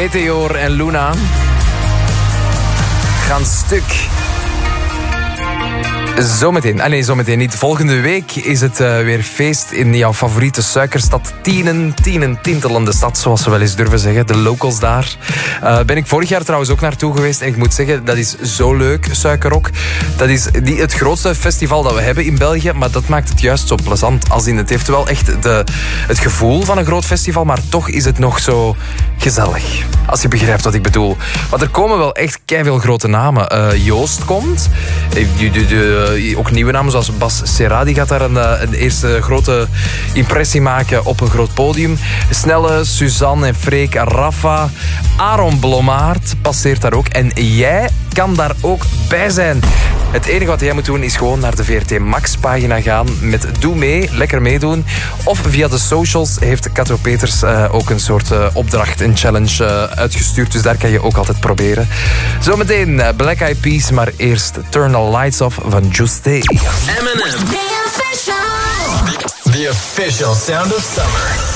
Meteor en Luna gaan stuk. Zometeen niet. Volgende week is het weer feest in jouw favoriete suikerstad Tientelende stad, zoals ze wel eens durven zeggen. De locals daar. Ben ik vorig jaar trouwens ook naartoe geweest. En ik moet zeggen, dat is zo leuk, Suikerrock. Dat is niet het grootste festival dat we hebben in België, maar dat maakt het juist zo plezant. Als in, het heeft wel echt het gevoel van een groot festival, maar toch is het nog zo gezellig. Als je begrijpt wat ik bedoel. Want er komen wel echt keiveel grote namen. Joost komt. Ook nieuwe namen zoals Bas Serra, die gaat daar een eerste grote impressie maken op een groot podium. Snelle, Suzanne en Freek, Rafa, Aaron Blommaert passeert daar ook. En jij kan daar ook bij zijn. Het enige wat jij moet doen is gewoon naar de VRT Max pagina gaan met Doe mee, lekker meedoen. Of via de socials heeft Kato Peters ook een soort opdracht, een challenge uitgestuurd. Dus daar kan je ook altijd proberen. Zometeen Black Eyed Peas, maar eerst Turn the Lights Off van Juste. M&M. The official sound of summer.